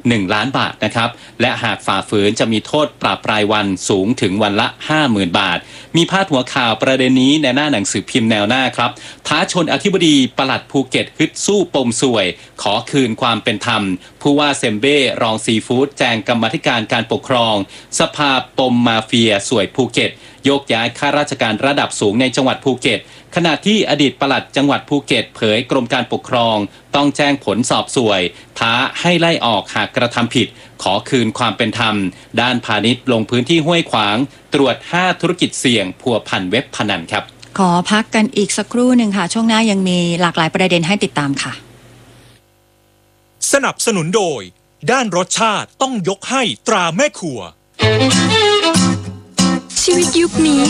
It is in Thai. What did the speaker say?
1 ล้านบาทนะครับและหากฝ่าฝืนจะมีโทษปรับรายวันสูงถึงวันละ 50,000 บาทมีพาดหัวข่าวประเด็นนี้ในหน้าหนังสือพิมพ์แนวหน้าครับท้าชนอธิบดีปลัดภูเก็ตฮึดสู้ปมสวยขอคืนความเป็นธรรมผู้ว่าเซมเบ้รองซีฟู้ดแจงกรรมาธิการการปกครองสภาปมมาเฟียสวยภูเก็ตโยกย้ายข้าราชการระดับสูงในจังหวัดภูเก็ตขณะที่อดีตปลัดจังหวัดภูเก็ตเผยกรมการปกครองต้องแจ้งผลสอบสวยท้าให้ไล่ออกหากกระทำผิดขอคืนความเป็นธรรมด้านพาณิชย์ลงพื้นที่ห้วยขวางตรวจ5ธุรกิจเสี่ยงพัวพันเว็บพนันครับขอพักกันอีกสักครู่หนึ่งค่ะช่วงหน้ายังมีหลากหลายประเด็นให้ติดตามค่ะสนับสนุนโดยด้านรสชาติต้องยกให้ตราแม่ครัวชีวิตยุคนี้